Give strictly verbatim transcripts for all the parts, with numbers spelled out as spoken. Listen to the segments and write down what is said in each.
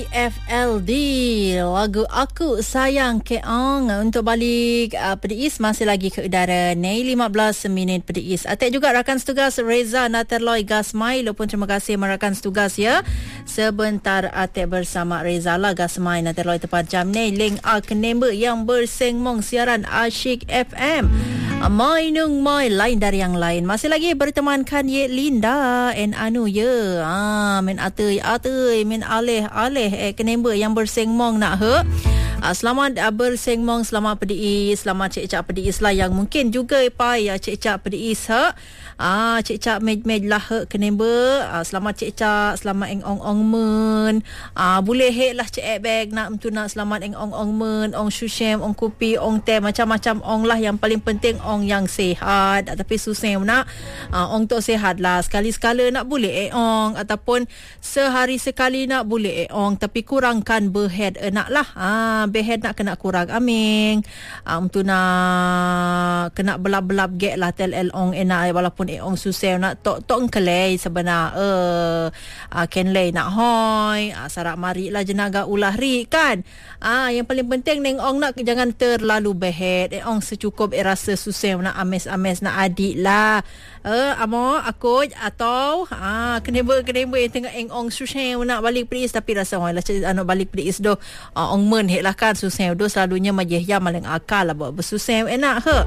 F L D, lagu Aku Sayang Keong untuk balik uh, Pedis masih lagi ke udara Nei lima belas minit Pedis. Atik juga rakan setugas Reza Naterloy Gasmai, lupun terima kasih merakan setugas ya. Sebentar atik bersama Reza lah Gasmai Naterloy tepat jam Nei Leng A Kenemba yang bersengmong siaran Asyik F M. Mai nung mai lain dari yang lain. Masih lagi bertemankan Ye Linda and Anu ya. Ah men atei atei men aleh aleh eh kenemba yang bersengmong nak he. Ah, selamat uh, bersengmong, selamat pedis, selamat cik-cak pedis lah yang mungkin juga pai ya cik-cak pedis ha. Ah cik-cak med-med lah he kenemba. Ah, selamat cik-cak, selamat eng ong-ong men. Ah boleh he lah cik bag nak tu nak selamat eng ong-ong men, ong susem, ong kopi, ong teh, macam-macam ong lah, yang paling penting ong yang sihat. Tapi susem nak uh, ong tu sihat lah. Sekali-sekala nak boleh eh ong, ataupun sehari sekali nak boleh eh ong, tapi kurangkan berhead eh, nak lah. Ah berhead nak kena kurang aming. Um tu nak kena belap-belap get lah tel el ong enak, walaupun eh ong susem nak tok tok kelai sebenar eh uh, ken lay nak hoi uh, sarak mari lah jenaga ulah ri kan. Ah yang paling penting neng ong nak jangan terlalu berhead eh ong secukup eh rasa susem nak ames-ames nak adik lah. Eh amo aku atau ah keneba-keneba yang tengah eng ong susem nak balik peris, tapi rasa oi lah anu balik peris doh uh, ong men hek lah kan susem doh selalunya majeh ya maling akal lah buat bersusem enak he.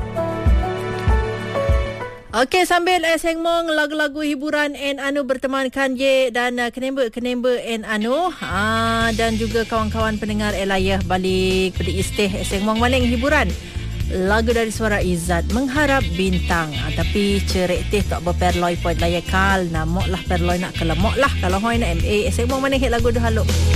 Okey, sambil eh, sengmong lagu-lagu hiburan en anu bertemankan Ye dan uh, kenemba-kenemba en anu ah, dan juga kawan-kawan pendengar Elayah balik pada istih eh, sengmong maling hiburan. Lagu dari suara Izzat Mengharap Bintang. Ah, tapi cerik teh tak berperloi pun layakal namok lah perloi nak kelemok lah kalau hoi nak M A eh, sengmong maling hit lagu dah haluk.